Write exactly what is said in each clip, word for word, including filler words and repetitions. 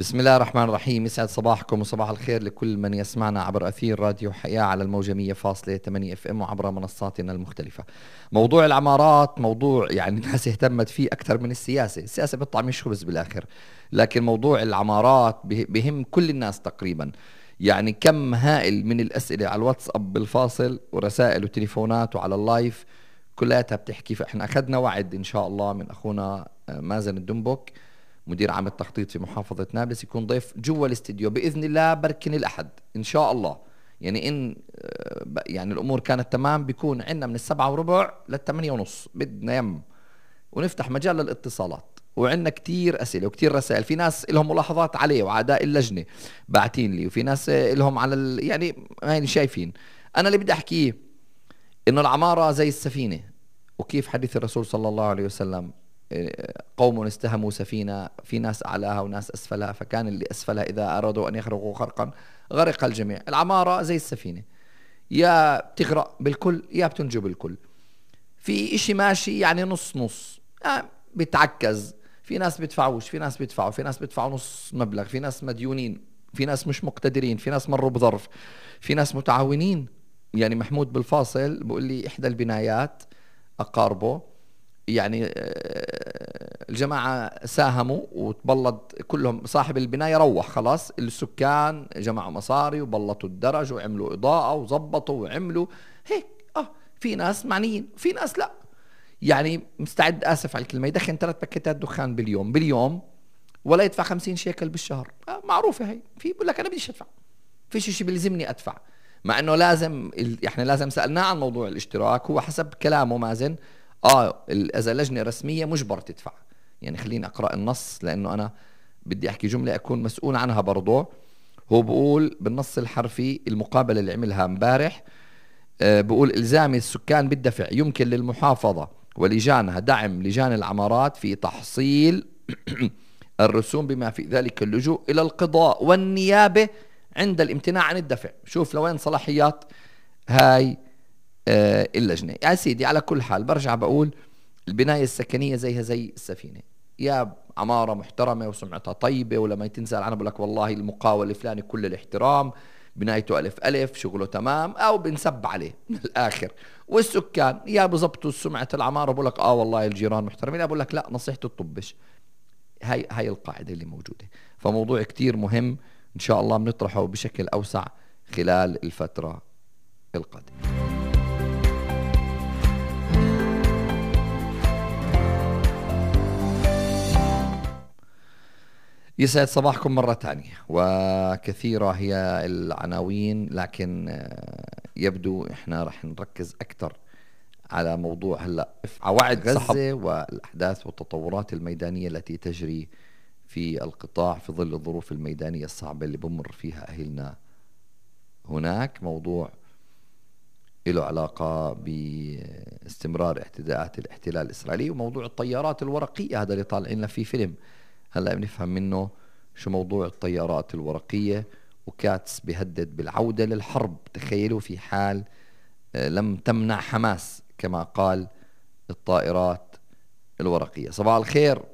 بسم الله الرحمن الرحيم. يسعد صباحكم وصباح الخير لكل من يسمعنا عبر أثير راديو حياة على الموجة مية فاصلة ثمانية اف ام وعبر منصاتنا المختلفة. موضوع العمارات موضوع يعني الناس اهتمت فيه أكثر من السياسة. السياسة بتطلع مش خبز بالآخر، لكن موضوع العمارات به- بهم كل الناس تقريبا. يعني كم هائل من الأسئلة على الواتساب بالفاصل ورسائل وتليفونات وعلى اللايف كلها بتحكي. فإحنا أخذنا وعد إن شاء الله من أخونا آه، مازن الدنبك مدير عام التخطيط في محافظة نابلس يكون ضيف جوا الاستديو بإذن الله بركن الأحد إن شاء الله. يعني إن آه، ب- يعني الأمور كانت تمام بيكون عندنا من السبعة وربع للثمانية ونص بدنا يم ونفتح مجال للاتصالات. وعندنا كتير أسئلة وكتير رسائل، في ناس لهم ملاحظات عليه وعداء اللجنة باعتين لي، وفي ناس آه، لهم على ال... يعني هاي شايفين. أنا اللي بدي أحكيه إنه العمارة زي السفينة، وكيف حديث الرسول صلى الله عليه وسلم آه، قوم استهموا سفينة في ناس أعلاها وناس أسفلها، فكان اللي أسفلها إذا أرادوا أن يخرقوا خرقا غرق الجميع. العمارة زي السفينة، يا بتغرق بالكل يا بتنجو بالكل. في إشي ماشي يعني نص نص، آه بتعكز. في ناس بيدفعوش، في ناس بيدفعوا، في ناس بيدفعوا نص مبلغ، في ناس مديونين، في ناس مش مقتدرين، في ناس مروا بظرف، في ناس متعاونين. يعني محمود بالفاصل بقول لي إحدى البنايات أقاربه يعني آه، الجماعة ساهموا وتبلط كلهم، صاحب البناية روح خلاص، السكان جمعوا مصاري وبلطوا الدرج وعملوا إضاءة وزبطوا وعملوا هيك. اه في ناس معنيين في ناس لا. يعني مستعد، آسف على الكلمة، يدخن ثلاث باكيتات دخان باليوم باليوم ولا يدفع خمسين شيكل بالشهر. آه معروفة هي. في بقول لك أنا بديش أدفع، فيش شيء بيلزمني أدفع. مع انه لازم ال- احنا لازم سألناه عن موضوع الاشتراك، هو حسب كلامه مازن اه ال- اذا لجنة رسمية مجبر تدفع. يعني خليني اقرأ النص لانه انا بدي احكي جملة اكون مسؤول عنها برضه. هو بقول بالنص الحرفي المقابلة اللي عملها امبارح، آه بقول الزام السكان بالدفع يمكن للمحافظة ولجانها دعم لجان العمارات في تحصيل الرسوم بما في ذلك اللجوء إلى القضاء والنيابة عند الامتناع عن الدفع. شوف لوين صلاحيات هاي آه اللجنة يا سيدي. على كل حال برجع بقول البناية السكنية زيها زي السفينة، يا عمارة محترمة وسمعتها طيبة ولما تنزل عنها بقول لك والله المقاول الفلاني كل الاحترام، بنايته ألف ألف شغله تمام، أو بنسب عليه من الآخر. والسكان يا بزبطوا سمعة العمارة بقول لك آه والله الجيران محترمين، يا بقول لك لا نصيحته تطبش. هاي هاي القاعدة اللي موجودة. فموضوع كتير مهم إن شاء الله بنطرحه بشكل أوسع خلال الفترة القادمة. يسعد صباحكم مرة تانية، وكثيرة هي العناوين لكن آه، يبدو إحنا رح نركز أكثر على موضوع هلأ على وعد غزة والأحداث والتطورات الميدانية التي تجري في القطاع في ظل الظروف الميدانية الصعبة اللي بمر فيها أهلنا هناك. موضوع له علاقة باستمرار اعتداءات الاحتلال الإسرائيلي، وموضوع الطيارات الورقية هذا اللي طالعين لنا فيه فيلم هلا بنفهم منه شو موضوع الطيارات الورقية. وكاتس بيهدد بالعودة للحرب، تخيلوا في حال آه، لم تمنع حماس كما قال الطائرات الورقية. صباح الخير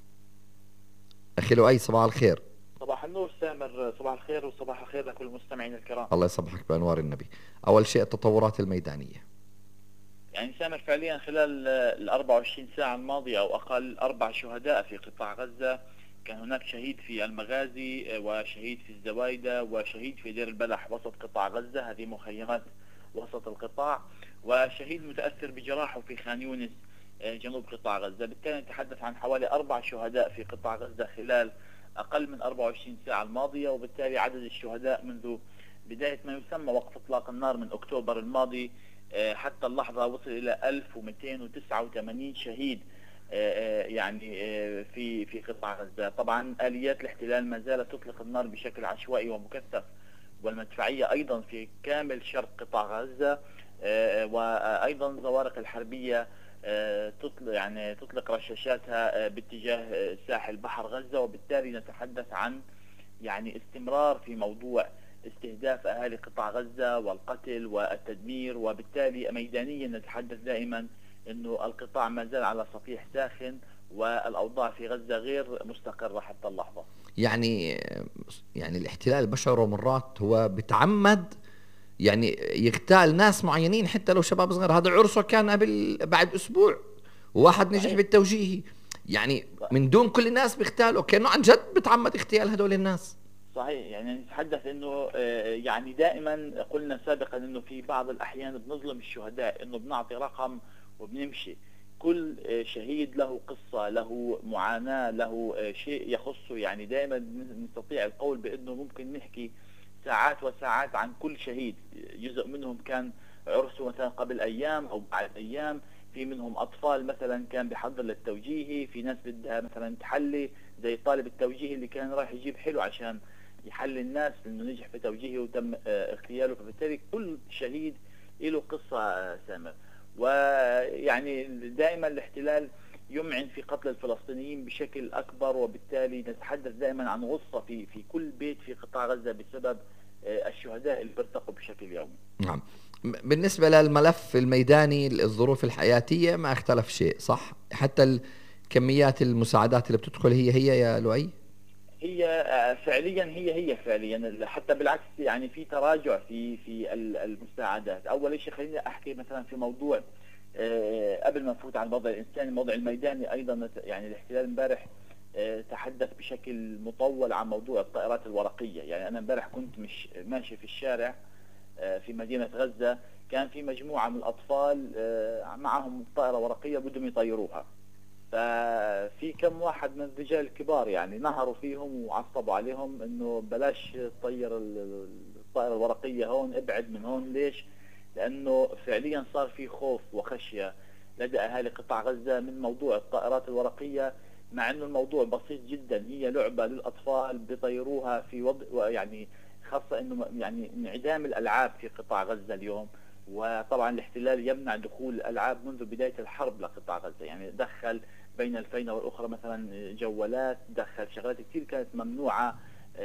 أخي لؤي، صباح الخير. صباح النور سامر، صباح الخير وصباح الخير لكل المستمعين الكرام. الله يصبحك بأنوار النبي. أول شيء التطورات الميدانية. يعني سامر فعليا خلال ال أربع وعشرين ساعة الماضية أو أقل أربع شهداء في قطاع غزة. كان هناك شهيد في المغازي وشهيد في الزوايدة وشهيد في دير البلح وسط قطاع غزة، هذه مخيمات وسط القطاع، وشهيد متأثر بجراحه في خان يونس جنوب قطاع غزة. بالتالي نتحدث عن حوالي أربع شهداء في قطاع غزة خلال أقل من أربع وعشرين ساعة الماضية، وبالتالي عدد الشهداء منذ بداية ما يسمى وقف إطلاق النار من أكتوبر الماضي حتى اللحظة وصل إلى ألف ومئتين وتسعة وثمانين شهيد يعني في في قطاع غزة. طبعا آليات الاحتلال ما زالت تطلق النار بشكل عشوائي ومكثف، والمدفعية أيضا في كامل شرق قطاع غزة، وأيضا زوارق الحربية تطلق يعني تطلق رشاشاتها باتجاه ساحل بحر غزة. وبالتالي نتحدث عن يعني استمرار في موضوع استهداف أهالي قطاع غزة والقتل والتدمير. وبالتالي ميدانيا نتحدث دائما أنه القطاع ما زال على صفيح ساخن، والأوضاع في غزة غير مستقرة حتى اللحظة. يعني يعني الاحتلال بشره مرات هو بتعمد يعني يغتال ناس معينين حتى لو شباب صغير. هذا عرسه كان قبل بعد أسبوع وواحد نجح صحيح. بالتوجيهي، يعني من دون كل الناس بيغتالوا، كأنه عن جد بتعمد اغتيال هدول الناس. صحيح. يعني نتحدث انه آه، يعني دائما قلنا سابقا انه في بعض الاحيان بنظلم الشهداء، انه بنعطي رقم وبنمشي. كل آه، شهيد له قصة، له معاناة، له آه، شيء يخصه. يعني دائما نستطيع القول بانه ممكن نحكي ساعات وساعات عن كل شهيد. جزء منهم كان عرسه مثلا قبل ايام او بعد ايام، في منهم اطفال مثلا كان بيحضر للتوجيهي، في ناس بدها مثلا تحلي زي طالب التوجيهي اللي كان راح يجيب حلو عشان يحل الناس انه نجح في توجيهه وتم آه، اغتياله. فبالتالي كل شهيد له قصة آه، سامر. ويعني دائما الاحتلال يمعن في قتل الفلسطينيين بشكل اكبر، وبالتالي نتحدث دائما عن غصة في في كل بيت في قطاع غزة بسبب آه، الشهداء اللي بيرتقوا بشكل يومي. نعم. بالنسبة للملف الميداني الظروف الحياتية ما اختلف شيء، صح؟ حتى كميات المساعدات اللي بتدخل هي هي يا لؤي؟ هي آه، فعليا هي هي فعليا حتى بالعكس. يعني في تراجع في في المساعدات. اول شيء خليني احكي مثلا في موضوع آه، قبل ما نفوت على الوضع الانساني، الموضوع الميداني ايضا. يعني الاحتلال امبارح آه، تحدث بشكل مطول عن موضوع الطائرات الورقيه. يعني انا امبارح كنت مش ماشي في الشارع آه، في مدينه غزه، كان في مجموعه من الاطفال آه، معهم طائره ورقيه بدهم يطيروها. ففي كم واحد من الرجال الكبار يعني نهروا فيهم وعصبوا عليهم انه بلاش تطير الطائرة الورقية هون، ابعد من هون. ليش؟ لانه فعليا صار في خوف وخشية لدى اهالي قطاع غزة من موضوع الطائرات الورقية، مع انه الموضوع بسيط جدا. هي لعبة للاطفال بيطيروها في وضع يعني، خاصة انه يعني انعدام الالعاب في قطاع غزة اليوم. وطبعا الاحتلال يمنع دخول الالعاب منذ بداية الحرب لقطاع غزة. يعني دخل بين الفينة والأخرى مثلا جوالات، دخل شغلات كثير كانت ممنوعة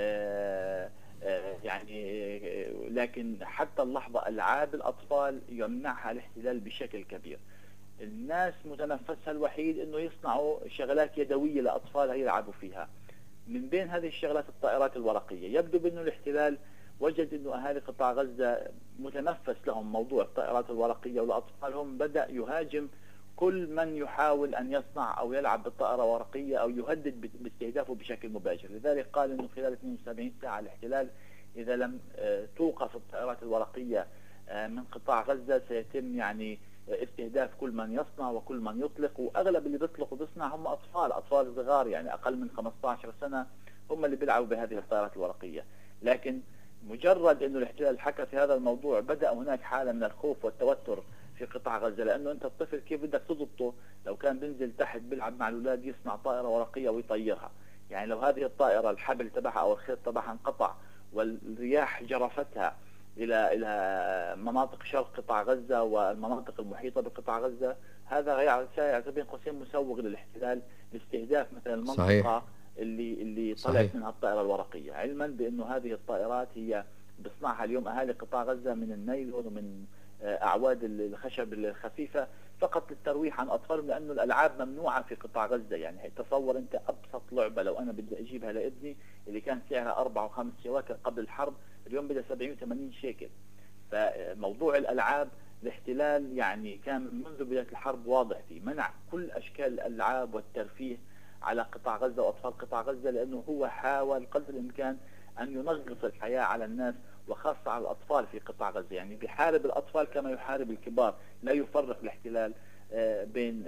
آه، آه، يعني آه، لكن حتى اللحظة ألعاب الأطفال يمنعها الاحتلال بشكل كبير. الناس متنفسها الوحيد انه يصنعوا شغلات يدوية لأطفالها يلعبوا فيها. من بين هذه الشغلات الطائرات الورقية. يبدو بأنه الاحتلال وجد أنه أهالي قطاع غزة متنفس لهم موضوع الطائرات الورقية ولأطفالهم، بدأ يهاجم كل من يحاول أن يصنع أو يلعب بالطائرة ورقية أو يهدد باستهدافه بشكل مباشر. لذلك قال أنه خلال اثنين وسبعين ساعة الاحتلال إذا لم توقف الطائرات الورقية من قطاع غزة سيتم يعني استهداف كل من يصنع وكل من يطلق. واغلب اللي بيطلق وبيصنع هم اطفال اطفال صغار، يعني اقل من خمسة عشر سنة هم اللي بيلعبوا بهذه الطائرات الورقية. لكن مجرد انه الاحتلال حكى في هذا الموضوع بدأ هناك حالة من الخوف والتوتر في قطاع غزة. لانه انت الطفل كيف بدك تضبطه لو كان بينزل تحت بيلعب مع الاولاد يصنع طائرة ورقية ويطيرها؟ يعني لو هذه الطائرة الحبل تبعها او الخيط تبعها انقطع والرياح جرفتها الى الى مناطق شرق قطاع غزة والمناطق المحيطة بقطاع غزة، هذا يعتبر بين قوسين مسوغ للاحتلال لاستهداف مثلا المنطقة صحيح. اللي اللي طلعت منها الطائرة الورقية، علما بانه هذه الطائرات هي بصنعها اليوم اهالي قطاع غزة من النايلون ومن اعواد الخشب الخفيفة فقط للترويح عن اطفالهم، لانه الالعاب ممنوعة في قطاع غزة. يعني تصور انت ابسط لعبة لو انا بدي اجيبها لابني اللي كان سعرها أربعة وخمس شواكر قبل الحرب، اليوم بدها سبعين وثمانين شيكل. فموضوع الألعاب الاحتلال يعني كان منذ بداية الحرب واضح فيه منع كل أشكال الألعاب والترفيه على قطاع غزة وأطفال قطاع غزة، لأنه هو حاول قدر الإمكان أن ينغص الحياة على الناس وخاصة على الأطفال في قطاع غزة. يعني بيحارب الأطفال كما يحارب الكبار، لا يفرق الاحتلال بين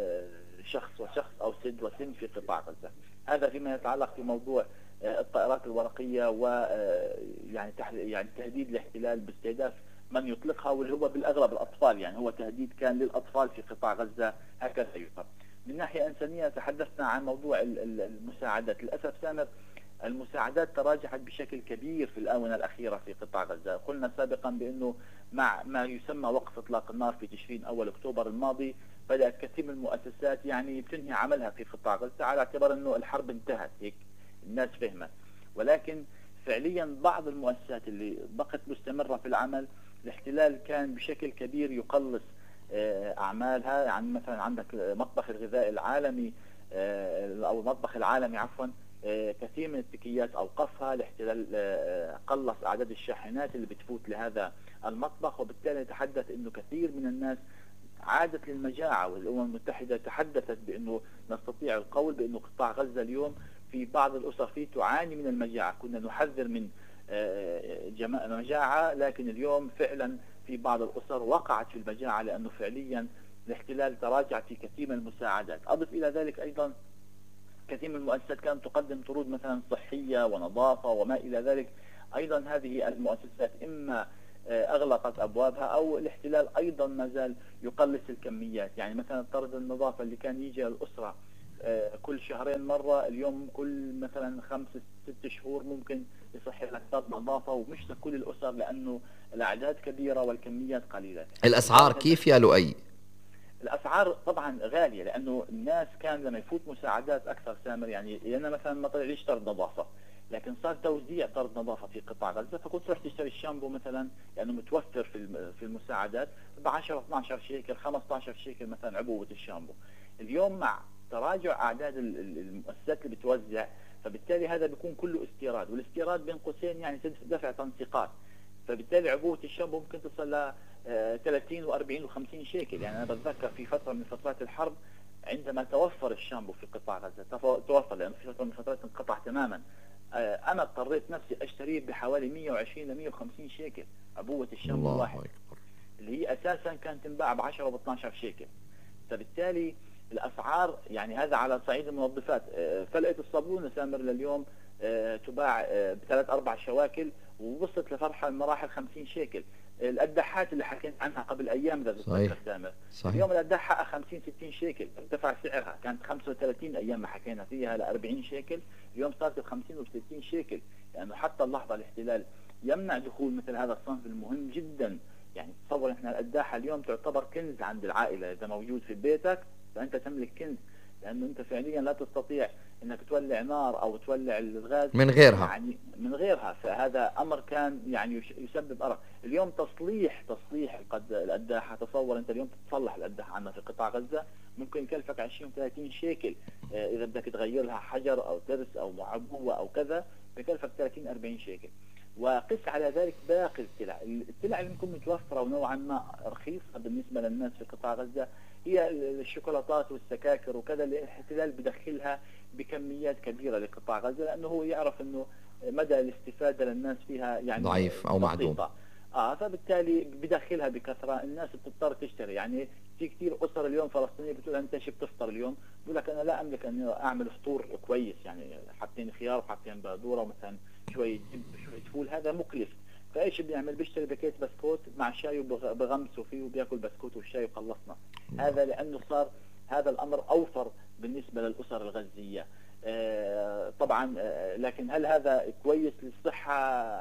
شخص وشخص أو سد وسن في قطاع غزة. هذا فيما يتعلق في موضوع الطائرات الورقية و يعني يعني تهديد الاحتلال باستهداف من يطلقها واللي هو بالأغلب الأطفال. يعني هو تهديد كان للأطفال في قطاع غزة هكذا يفهم. من ناحية إنسانية تحدثنا عن موضوع المساعدات. للأسف سامر المساعدات تراجعت بشكل كبير في الآونة الأخيرة في قطاع غزة. قلنا سابقا بأنه مع ما يسمى وقف إطلاق النار في تشرين أول أكتوبر الماضي بدأت كثير من المؤسسات يعني تنهي عملها في قطاع غزة على اعتبار أنه الحرب انتهت، هيك الناس فهمت. ولكن فعليا بعض المؤسسات اللي بقت مستمرة في العمل الاحتلال كان بشكل كبير يقلص أعمالها. يعني مثلا عندك مطبخ الغذاء العالمي أو المطبخ العالمي عفوا كثير من التكيات أوقفها الاحتلال، قلص أعداد الشاحنات اللي بتفوت لهذا المطبخ، وبالتالي نتحدث أنه كثير من الناس عادت للمجاعة. والأمم المتحدة تحدثت بأنه نستطيع القول بأنه قطاع غزة اليوم في بعض الأسر فيه تعاني من المجاعة. كنا نحذر من مجاعة، لكن اليوم فعلا في بعض الأسر وقعت في المجاعة لأنه فعليا الاحتلال تراجع في كثير من المساعدات. أضف إلى ذلك أيضا كثير من المؤسسات كانت تقدم طرود مثلا صحية ونظافة وما إلى ذلك، أيضا هذه المؤسسات إما أغلقت أبوابها أو الاحتلال أيضا ما زال يقلص الكميات. يعني مثلا طرد النظافة اللي كان يجي الأسرة كل شهرين مرة، اليوم كل مثلا خمس ست شهور ممكن يصح لك طرد نظافة، ومش لكل الأسر لأنه الأعداد كبيرة والكميات قليلة. الأسعار كيف يا لؤي؟ الأسعار طبعا غالية لأنه الناس كان لما يفوت مساعدات أكثر سامر، يعني أنا مثلا ما طلع ليش طرد نظافة، لكن صار توزيع طرد نظافة في قطاع غزة، فكنت تروح تشتري الشامبو مثلا لأنه متوفر في في المساعدات ب عشرة اثني عشر شيكل خمسة عشر شيكل مثلا عبوة الشامبو. اليوم مع تراجع أعداد المؤسسات اللي بتوزع، فبالتالي هذا بيكون كله استيراد، والاستيراد بين قوسين يعني دفع تنسيقات، فبالتالي عبوة الشامبو ممكن تصل ل ثلاثين وأربعين وخمسين شيكل. يعني أنا بتذكر في فترة من فترات الحرب عندما توفر الشامبو في قطاع غزة، توفر لأنه في فترة من فترات انقطع تماما، أنا اضطريت نفسي أشتريه بحوالي مئة وعشرين ل مئة وخمسين شيكل عبوة الشامبو الواحد، اللي هي أساسا كانت تنباع ب عشرة و اثني عشر شيكل. فبالتالي الأسعار يعني هذا على صعيد المنظفات. فلقة الصابون سامر لليوم تباع بثلاث أربع شواكل ووصلت لفرحة المراحل خمسين شيكل. القداحات اللي حكيت عنها قبل أيام إذا بتذكر سامر، اليوم القداحة خمسين ستين شيكل، ارتفع سعرها، كانت خمسة وثلاثين أيام ما حكينا فيها ل أربعين شيكل، اليوم صارت ب خمسين و ستين شيكل. لأنه يعني حتى اللحظة الاحتلال يمنع دخول مثل هذا الصنف المهم جدا. يعني تصور احنا القداحة اليوم تعتبر كنز عند العائلة، إذا موجود في بيتك فأنت تملك كنز، لأنه أنت فعليا لا تستطيع أنك تولع نار أو تولع الغاز من غيرها، يعني من غيرها، فهذا أمر كان يعني يسبب أرق. اليوم تصليح تصليح القداحة، تصور أنت اليوم تصلح القداحة عندنا في قطاع غزة ممكن يكلفك عشرين ثلاثين شيكل، إذا بدك تغير لها حجر أو ترس أو عبوة أو كذا بكلفك ثلاثين أربعين شيكل. وقس على ذلك باقي السلع، السلع اللي ممكن متوفرة ونوعا ما رخيصة بالنسبة للناس في قطاع غزة هي الشوكولاتات والسكاكر وكذا، اللي الاحتلال بدخلها بكميات كبيرة لقطاع غزة لأنه هو يعرف أنه مدى الاستفادة للناس فيها يعني ضعيف أو معدوم. آه فبالتالي بدخلها بكثرة، الناس بتضطر تشتري. يعني في كثير أسر اليوم فلسطينية بتقول أنت شو بتفطر اليوم؟ بقول لك أنا لا أملك أن أعمل فطور كويس، يعني حاطين خيار وحاطين بادورة ومثلا شوية جب شوية فول، هذا مكلف. فايش بيعمل؟ بيشتري باكيت بسكوت مع شاي وبغمسه فيه وبياكل بسكوت والشاي وخلصنا. هذا لأنه صار هذا الأمر أوفر بالنسبة للأسر الغزية. آه طبعا آه لكن هل هذا كويس للصحة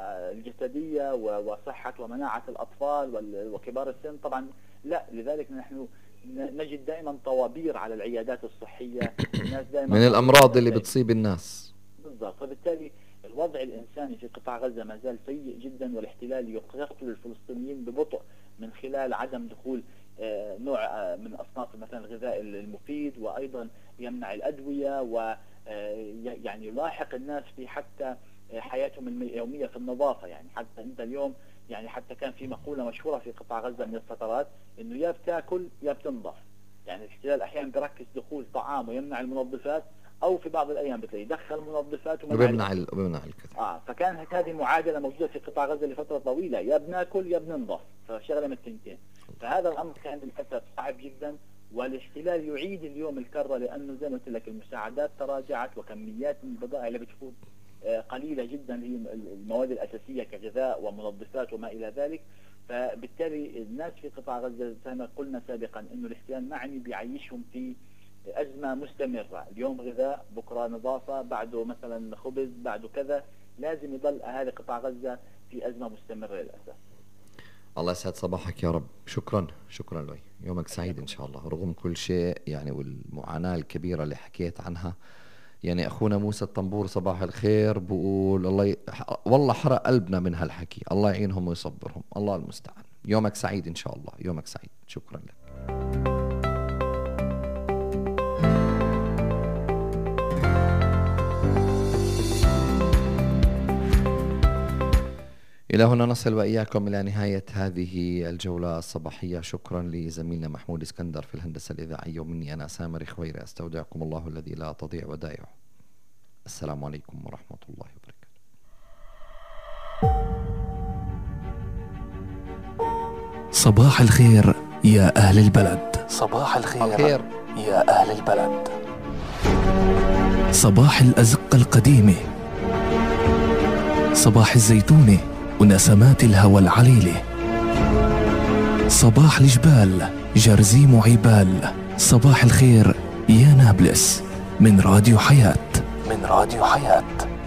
الجسدية وصحة ومناعة الأطفال وكبار السن؟ طبعا لا. لذلك نحن نجد دائما طوابير على العيادات الصحية، الناس دائما من الأمراض اللي بتصيب الناس بالضبط. فبالتالي الوضع الإنساني في قطاع غزة ما زال سيء جدا، والاحتلال يقتل الفلسطينيين ببطء من خلال عدم دخول نوع من أصناف مثلا الغذاء المفيد، وأيضا يمنع الأدوية، ويعني يلاحق الناس في حتى حياتهم اليومية في النظافة. يعني حتى أنت اليوم يعني حتى كان في مقولة مشهورة في قطاع غزة من الفترات إنه يا بتاكل يا بتنظف. يعني الاحتلال أحيانا بركز دخول طعام ويمنع المنظفات، او في بعض الايام بتلاقي يدخل منظفات وبيمنع وبيمنع الكذا. اه فكانت هذه معادله موجوده في قطاع غزه لفتره طويله، يا بناكل يا بننظف، فشغله من الثنتين. فهذا الامر كان للاسف صعب جدا، والاحتلال يعيد اليوم الكره، لانه زي ما قلت لك المساعدات تراجعت، وكميات من البضائع اللي بتفوت آه قليله جدا، هي المواد الاساسيه كغذاء ومنظفات وما الى ذلك. فبالتالي الناس في قطاع غزه زي ما قلنا سابقا انه الاحتلال معني بيعيشهم في أزمة مستمرة، اليوم غذاء، بكرة نظافة، بعده مثلا خبز، بعده كذا. لازم يضل أهالي قطاع غزة في أزمة مستمرة للأسف. الله يسعد صباحك يا رب. شكرا شكرا لوي، يومك سعيد إن شاء الله رغم كل شيء يعني والمعاناة الكبيرة اللي حكيت عنها. يعني أخونا موسى الطنبور صباح الخير بقول الله ي... والله حرق قلبنا من هالحكي، الله يعينهم ويصبرهم، الله المستعان. يومك سعيد إن شاء الله، يومك سعيد. شكرا لك. إلى هنا نصل وإياكم إلى نهاية هذه الجولة الصباحية. شكرا لزميلنا محمود اسكندر في الهندسة الإذاعية، ومني أنا سامر خويري أستودعكم الله الذي لا تضيع ودائعه. السلام عليكم ورحمة الله وبركاته. صباح الخير يا أهل البلد، صباح الخير, الخير يا أهل البلد. صباح الأزقة القديمة، صباح الزيتونة ونسمات الهوى العليلة، صباح الجبال جرزيم وعبال. صباح الخير يا نابلس من راديو حياة، من راديو حياة.